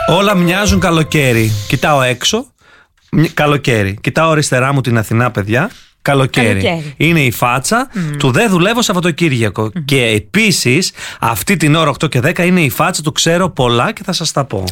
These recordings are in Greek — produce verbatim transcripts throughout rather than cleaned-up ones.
Όλα μοιάζουν καλοκαίρι. Κοιτάω έξω, καλοκαίρι. Κοιτάω αριστερά μου την Αθηνά, παιδιά. Καλοκαίρι. Καλοκαίρι. Είναι η φάτσα mm. του δεν δουλεύω Σαββατοκύριακο. Mm. Και επίσης αυτή την ώρα οκτώ και δέκα είναι η φάτσα του ξέρω πολλά και θα σας τα πω.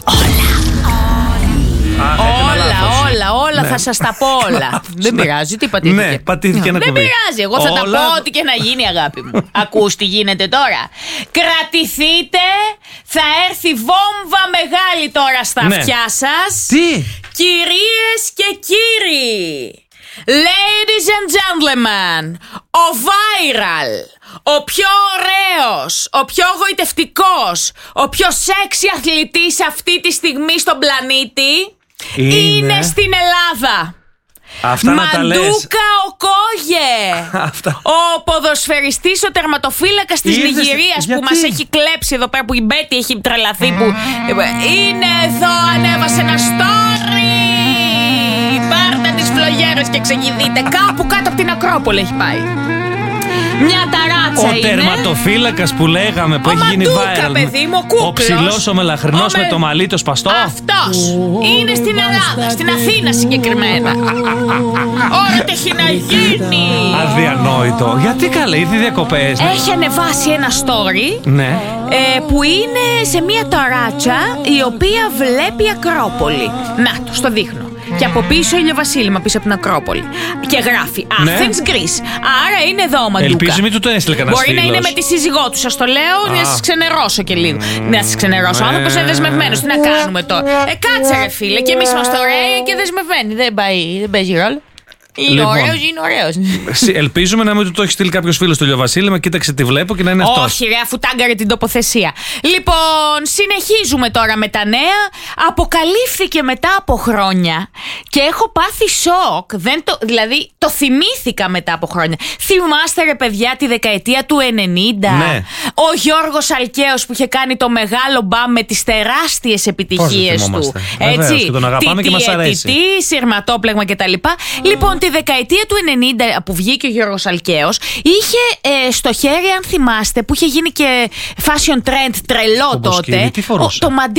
Όλα. Α, όλα, όλα, όλα ναι. Θα σας τα πω όλα. Δεν πειράζει, τι πατήθηκε. Ναι, πατήθηκε ένα Δεν κουμπί. πειράζει, εγώ θα όλα... τα πω ό,τι και να γίνει, αγάπη μου. Ακούς τι γίνεται τώρα. Κρατηθείτε, θα έρθει βόμβα μεγάλη τώρα στα ναι. αυτιά σας. Τι? Κυρίες και κύριοι, ladies and gentlemen, ο viral, ο πιο ωραίος, ο πιο γοητευτικός, ο πιο σεξι αθλητής αυτή τη στιγμή στον πλανήτη είναι, είναι στην Ελλάδα. Αυτά Μαντούκα Οκόγε. Ο ποδοσφαιριστής, ο τερματοφύλακας της Νιγηρίας που μας έχει κλέψει εδώ πέρα, που η Μπέτη έχει τρελαθεί, που είναι εδώ, ανέβασε ένα story. Πάρτε τις φλογέρες και ξεκινείτε. Κάπου κάτω από την Ακρόπολη έχει πάει. Μια ταράτσα ο είναι. Ο τερματοφύλακας που λέγαμε, που ο έχει γίνει viral. Παιδί μου, ο, ο ψηλός, ο μελαχρινός ο με το μαλλί το σπαστό. Αυτός είναι στην Ελλάδα, στην Αθήνα συγκεκριμένα. Ωραία, τι έχει να γίνει. Αδιανόητο. Γιατί καλέ, ήδη διακοπές. Έχει ανεβάσει ένα story ναι. ε, που είναι σε μια ταράτσα η οποία βλέπει Ακρόπολη. Να, το στο δείχνω. Και από πίσω ηλιοβασίλεμα, πίσω από την Ακρόπολη. Και γράφει Athens, Greece. Άρα είναι εδώ ο Μαντούκα. Ελπίζω μην του το έστειλε κανένα. Μπορεί φίλος. Να είναι με τη σύζυγό του, σας το λέω, ah. να σας ξενερώσω και λίγο. Mm. Να σας ξενερώσω. Ο άνθρωπος είναι δεσμευμένος. Τι να κάνουμε τώρα. Ε, κάτσε ρε φίλε, και εμείς είμαστε ωραίοι και δεσμευμένοι. Δεν πάει, δεν παίζει ρόλο. Είναι λοιπόν, ωραίος, είναι ωραίος. Ελπίζουμε να μην του το έχει στείλει κάποιος φίλος στο ηλιοβασίλεμα. Κοίταξε τι βλέπω και να είναι αυτός. Όχι, ρε, αφού τάγκαρε την τοποθεσία. Λοιπόν, συνεχίζουμε τώρα με τα νέα. Αποκαλύφθηκε μετά από χρόνια και έχω πάθει σοκ. Δεν το, δηλαδή, το θυμήθηκα μετά από χρόνια. Θυμάστε, ρε παιδιά, τη δεκαετία του ενενήντα. Ναι. Ο Γιώργος Αλκαίος που είχε κάνει το μεγάλο μπαμ με τις τεράστιες επιτυχίες του. Έτσι. Και τον αγαπάμε τι, και μας αρέσει. Τι, σειρματόπλεγμα κτλ. Mm. Λοιπόν, τη δεκαετία του ενενήντα που βγήκε ο Γιώργος Αλκαίος, είχε ε, στο χέρι, αν θυμάστε, που είχε γίνει και fashion trend τρελό τότε. Τι φορούσε? Το μαντί